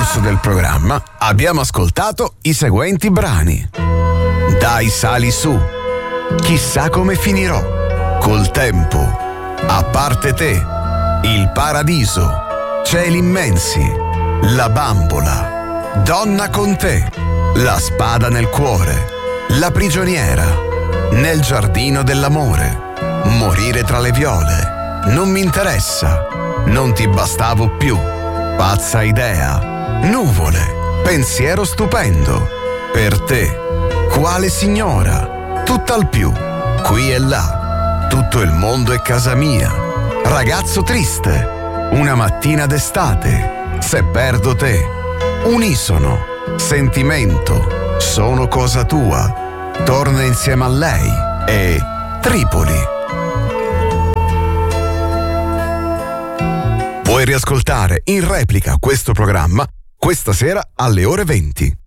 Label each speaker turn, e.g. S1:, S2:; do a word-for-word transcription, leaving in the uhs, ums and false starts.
S1: corso del programma abbiamo ascoltato i seguenti brani: Dai sali su, Chissà come finirò, Col tempo, A parte te, Il paradiso, Cieli immensi, La bambola, Donna con te, La spada nel cuore, La prigioniera, Nel giardino dell'amore, Morire tra le viole, Non mi interessa, Non ti bastavo più, Pazza idea, Nuvole, Pensiero stupendo, Per te, Quale signora, Tutt'al più, Qui e là, Tutto il mondo è casa mia, Ragazzo triste, Una mattina d'estate, Se perdo te, Unisono, Sentimento, Sono cosa tua, Torna insieme a lei e Tripoli. Puoi riascoltare in replica questo programma questa sera alle ore venti.